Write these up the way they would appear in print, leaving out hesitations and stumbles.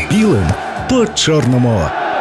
білим по чорному.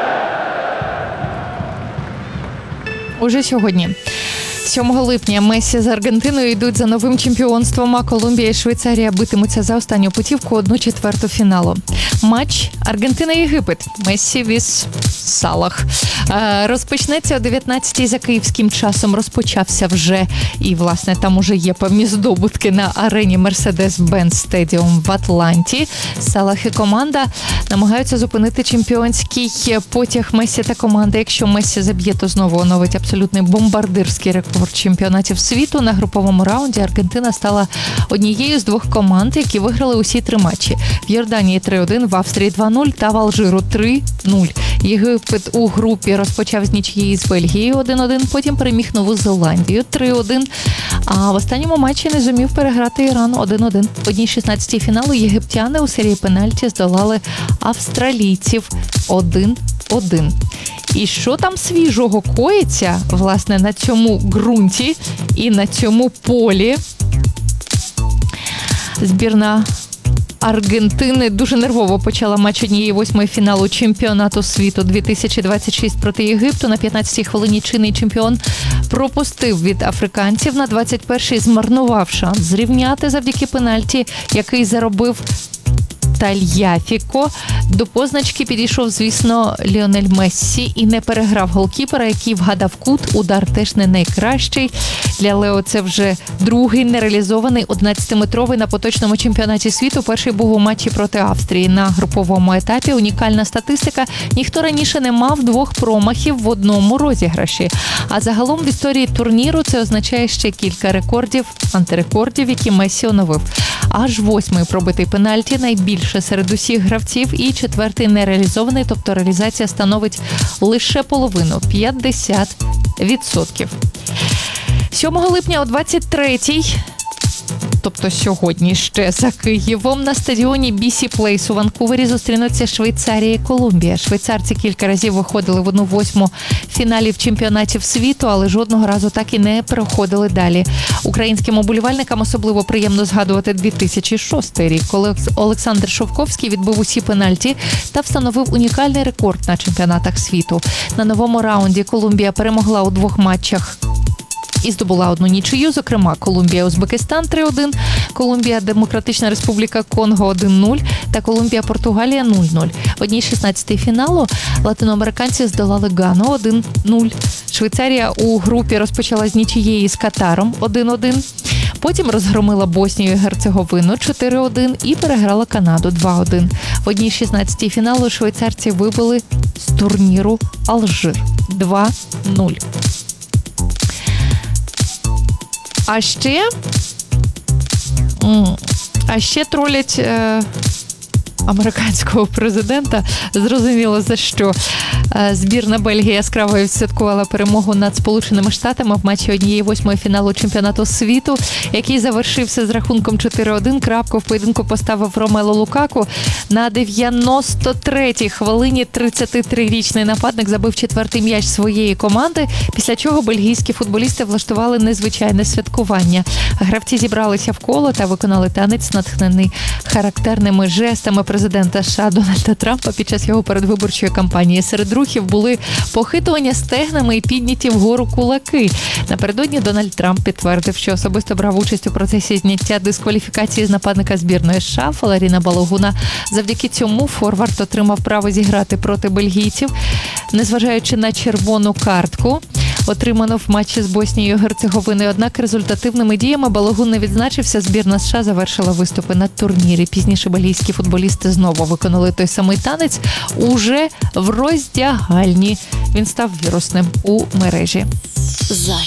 Уже сьогодні, 7 липня, Мессі з Аргентиною йдуть за новим чемпіонством, а Колумбія і Швейцарія битимуться за останню путівку 1/4 фіналу. Матч Аргентина-Єгипет. Мессі віз Салах. Розпочнеться о 19-й за київським часом. Розпочався вже. І, власне, там уже є певні здобутки на арені Mercedes-Benz Stadium в Атланті. Салах і команда намагаються зупинити чемпіонський потяг Мессі та команди. Якщо Мессі заб'є, то знову оновить абсолютний бомбардирський рекорд чемпіонатів світу. На груповому раунді Аргентина стала однією з двох команд, які виграли усі 3 матчі. В Йорданії 3-1, в Австрії 2-0 та в Алжиру 3-0. Єгипет у групі розпочав з нічиєї з Бельгією 1-1, потім переміг Нову Зеландію 3-1, а в останньому матчі не зумів переграти Іран 1-1. В 1/16 фіналу єгиптяни у серії пенальті здолали австралійців 1-1. І що там свіжого коїться, власне, на цьому ґрунті і на цьому полі? Збірна Аргентини дуже нервово почала матч 1/8 фіналу чемпіонату світу 2026 проти Єгипту. На 15-й хвилині чинний чемпіон пропустив від африканців. На 21-й змарнував шанс зрівняти завдяки пенальті, який заробив Тальяфіко. До позначки підійшов, звісно, Ліонель Мессі і не переграв голкіпера, який вгадав кут. Удар теж не найкращий. Для Лео це вже другий нереалізований 11-метровий на поточному чемпіонаті світу. Перший був у матчі проти Австрії. На груповому етапі унікальна статистика. Ніхто раніше не мав 2 промахів в одному розіграші. А загалом в історії турніру це означає ще кілька рекордів, антирекордів, які Мессі оновив. Аж 8-й пробитий пенальті, найбільше серед усіх гравців, і 4-й нереалізований, тобто реалізація становить лише половину – 50%. 7 липня о 23-й, тобто сьогодні ще за Києвом, на стадіоні BC Place у Ванкувері зустрінуться Швейцарія і Колумбія. Швейцарці кілька разів виходили в 1/8 фіналів чемпіонатів світу, але жодного разу так і не переходили далі. Українським уболівальникам особливо приємно згадувати 2006 рік, коли Олександр Шовковський відбив усі пенальті та встановив унікальний рекорд на чемпіонатах світу. На новому раунді Колумбія перемогла у 2 матчах і здобула 1 нічию, зокрема Колумбія-Узбекистан 3-1, Колумбія-Демократична Республіка Конго 1-0 та Колумбія-Португалія 0-0. В 1/16 фіналу латиноамериканці здолали Гану 1-0. Швейцарія у групі розпочала з нічиєї з Катаром 1-1. Потім розгромила Боснію і Герцеговину 4-1 і переграла Канаду 2-1. В 1/16 фіналу швейцарці вибили з турніру Алжир 2-0. А ще тролять американського президента. Зрозуміло, за що. Збірна Бельгії яскраво відсвяткувала перемогу над Сполученими Штатами в матчі 1/8 фіналу чемпіонатату світу, який завершився з рахунком 4-1. Крапку в поєдинку поставив Ромело Лукаку. На 93-й хвилині 33-річний нападник забив 4-й м'яч своєї команди, після чого бельгійські футболісти влаштували незвичайне святкування. Гравці зібралися в коло та виконали танець, натхнений характерними жестами президента США Дональда Трампа під час його передвиборчої кампанії. Серед рухів були похитування стегнами і підняті вгору кулаки. Напередодні Дональд Трамп підтвердив, що особисто брав участь у процесі зняття дискваліфікації з нападника збірної США Фалеріна Балогуна. Завдяки цьому форвард отримав право зіграти проти бельгійців, незважаючи на червону картку, отримано в матчі з Боснією і Герцеговиною. Однак результативними діями Балогун не відзначився. Збірна США завершила виступи на турнірі. Пізніше бельгійські футболісти знову виконали той самий танець уже в роздягальні. Він став вірусним у мережі.